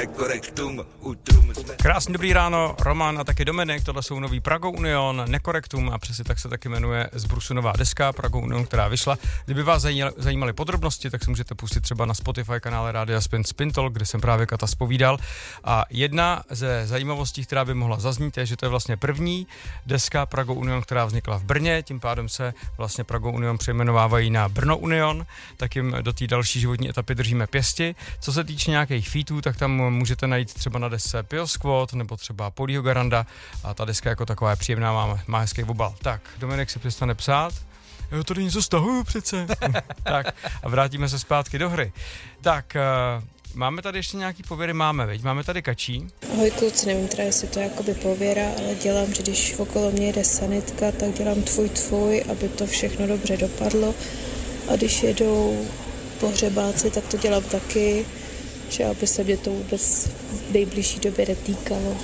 nekorektum, utrum jsme. Krásný dobrý ráno, Roman a taky Dominik, tohle jsou nový Prago Union, Nekorektum a přesně tak se taky jmenuje z Brusu nová deska Prago Union, která vyšla. Kdyby vás zajímaly podrobnosti, tak si můžete pustit třeba na Spotify kanále Rádia Spin Talk, kde jsem právě Kata zpovídal. A jedna ze zajímavostí, která by mohla zaznít, je, že to je vlastně první deska Prago Union, která vznikla v Brně, tím pádem se vlastně Prago Union přejmenovávají na Brno Union, tak jim do té další životní etapy držíme pěsti. Co se týče nějakých featů, tak tam můžete najít třeba na desce Pio Squad nebo třeba Polího Garanda a ta deska jako taková je příjemná, má hezký obal. Tak, Dominik si přestane psát. Jo, tady něco stahuju přece. Tak a vrátíme se zpátky do hry. Tak, máme tady ještě nějaký pověry, veď? Máme tady Kačí. Ahoj kluci, nevím teda, jestli to je jakoby pověra, ale dělám, že když okolo mě jede sanitka, tak dělám tvůj, aby to všechno dobře dopadlo. A když jedou pohřebáci, tak to dělám taky, že aby se mě to vůbec v nejbližší době netýkalo.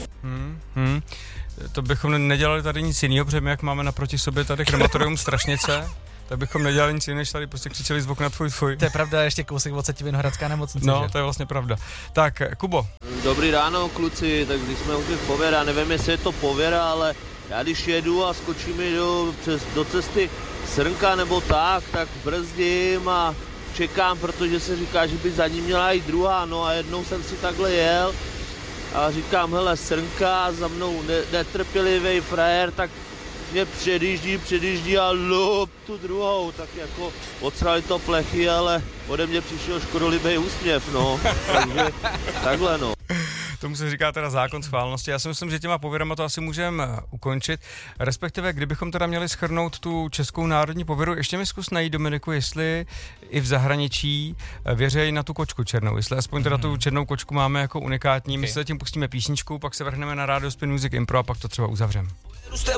To bychom nedělali tady nic jiného, protože my jak máme naproti sobě tady krematorium Strašnice, tak bychom nedělali nic jiného, než tady prostě křičeli z okna tvůj. To je pravda, ještě kousek od Vinohradská nemocnice. No, že? to je vlastně pravda. Tak, Kubo. Dobrý ráno, kluci, tak když jsme u těch pověr, nevím, jestli je to pověra, ale já když jedu a skočí mi do cesty srnka nebo tak brzdím a čekám, protože se říká, že by za ní měla jít druhá, no a jednou jsem si takhle jel a říkám, hele, srnka, za mnou netrpělivý frajer, tak mě předjíždí a lup tu druhou, tak jako odsrali to plechy, ale ode mě přišel škodolibý úsměv, no, takže takhle, no. Tomu se říká teda zákon schválnosti. Já si myslím, že těma pověrama to asi můžeme ukončit. Respektive, kdybychom teda měli shrnout tu českou národní pověru, ještě mi zkus najít, Dominiku, jestli i v zahraničí věřejí na tu kočku černou. Jestli aspoň teda tu černou kočku máme jako unikátní. My se zatím pustíme písničku, pak se vrhneme na Radio Spin Music Impro a pak to třeba uzavřeme.